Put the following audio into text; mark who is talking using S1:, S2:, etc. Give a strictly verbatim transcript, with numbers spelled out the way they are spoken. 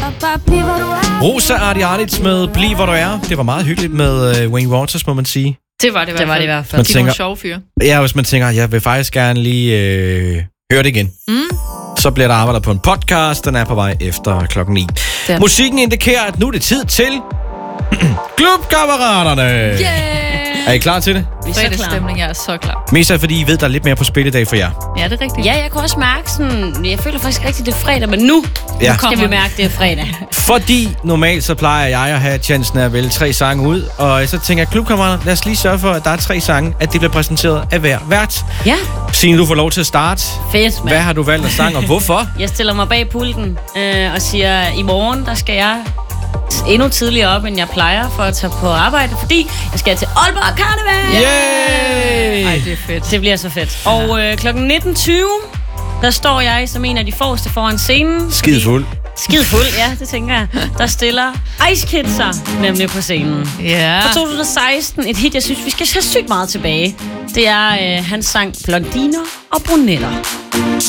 S1: Rosa Ardianits med Bliv hvor du er. Det var meget hyggeligt med uh, Wayne Waters, må man sige.
S2: Det var det,
S3: det, var det i hvert fald.
S2: De er nogle sjove fyre.
S1: Ja, hvis man tænker, jeg vil faktisk gerne lige øh, høre det igen.
S2: Mm.
S1: Så bliver der arbejdet på en podcast. Den er på vej efter klokken ni. Musikken indikerer, at nu er det tid til Klubkammeraterne.
S2: Yeah!
S1: Er I klar til det?
S2: Vi er så klar. Stemning, jeg er så klar.
S1: Mest af fordi I ved, der er lidt mere på spil i dag for jer.
S2: Ja, det er rigtigt.
S3: Ja, jeg kunne også mærke sådan... Jeg føler faktisk rigtig, det er fredag, men nu,
S1: ja.
S3: nu skal vi mærke, det er fredag.
S1: Fordi normalt så plejer jeg at have chancen at vælge tre sange ud. Og så tænker jeg, Klubkammerater, lad os lige sørge for, at der er tre sange, at det bliver præsenteret af hver vært.
S3: Ja.
S1: Signe, du får lov til at starte.
S3: Fedt, man.
S1: Hvad har du valgt at sang, og hvorfor?
S3: Jeg stiller mig bag pulten øh, og siger, i morgen, der skal jeg endnu tidligere op, end jeg plejer for at tage på arbejde, fordi jeg skal til Aalborg Karneval.
S1: Yay!
S2: Ej, det er fedt.
S3: Det bliver så fedt. Og øh, klokken nitten tyve, der står jeg som en af de forreste foran scenen.
S1: Skide fuld.
S3: Skide fuld, ja, det tænker jeg. Der stiller Ice Kid sig nemlig på scenen.
S2: Ja.
S3: Fra to tusind og seksten, et hit, jeg synes, vi skal have sygt meget tilbage. Det er øh, hans sang Blondiner og Brunetter.